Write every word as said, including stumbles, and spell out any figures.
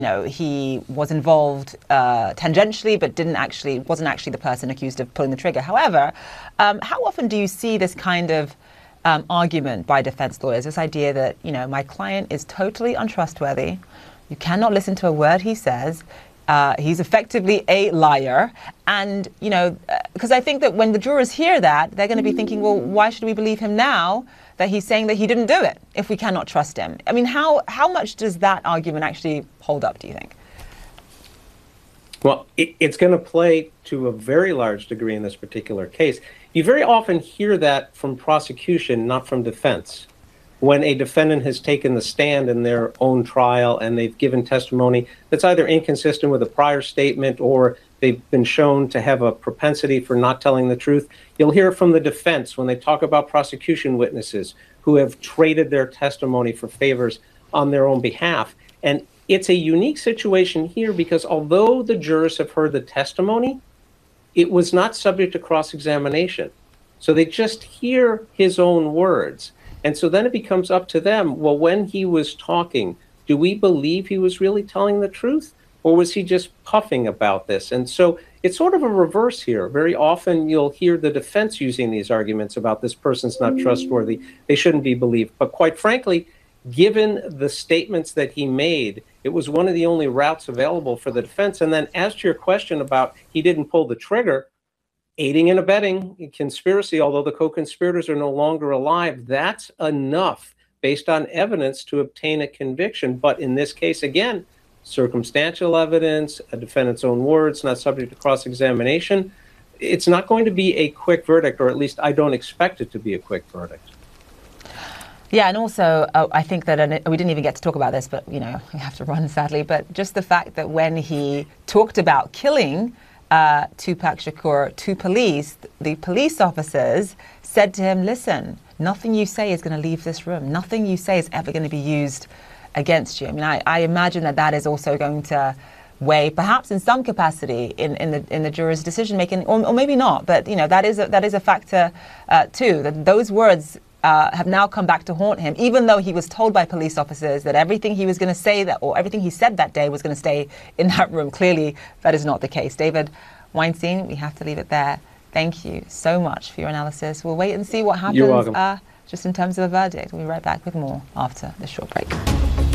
know, he was involved uh, tangentially, but didn't actually, wasn't actually the person accused of pulling the trigger. However, um, how often do you see this kind of um, argument by defense lawyers, this idea that, you know, my client is totally untrustworthy, you cannot listen to a word he says, uh, he's effectively a liar, and, you know, because uh, I think that when the jurors hear that, they're going to be thinking, well, why should we believe him now that he's saying that he didn't do it if we cannot trust him? I mean, how, how much does that argument actually hold up, do you think? Well, it, it's going to play to a very large degree in this particular case. You very often hear that from prosecution, not from defense. When a defendant has taken the stand in their own trial and they've given testimony that's either inconsistent with a prior statement or they've been shown to have a propensity for not telling the truth, you'll hear it from the defense when they talk about prosecution witnesses who have traded their testimony for favors on their own behalf. And it's a unique situation here because although the jurors have heard the testimony, it was not subject to cross-examination. So they just hear his own words. And so then it becomes up to them, well, when he was talking, do we believe he was really telling the truth? Or was he just puffing about this? And so it's sort of a reverse here. Very often you'll hear the defense using these arguments about this person's not trustworthy, they shouldn't be believed. But quite frankly, given the statements that he made, it was one of the only routes available for the defense. And then as to your question about he didn't pull the trigger, aiding and abetting conspiracy, although the co-conspirators are no longer alive, that's enough based on evidence to obtain a conviction. But in this case, again, circumstantial evidence, a defendant's own words, not subject to cross-examination, it's not going to be a quick verdict, or at least I don't expect it to be a quick verdict. Yeah, and also uh, I think that, and we didn't even get to talk about this, but, you know, we have to run sadly, but just the fact that when he talked about killing uh, Tupac Shakur to police, the police officers said to him, listen, nothing you say is going to leave this room. Nothing you say is ever going to be used against you. I mean, I, I imagine that that is also going to weigh, perhaps in some capacity, in, in the in the jurors' decision making, or, or maybe not. But you know, that is a, that is a factor uh, too. That those words uh, have now come back to haunt him, even though he was told by police officers that everything he was going to say that, or everything he said that day, was going to stay in that room. Clearly, that is not the case. David Weinstein, we have to leave it there. Thank you so much for your analysis. We'll wait and see what happens. You're welcome. Uh, just in terms of a verdict. We'll be right back with more after this short break.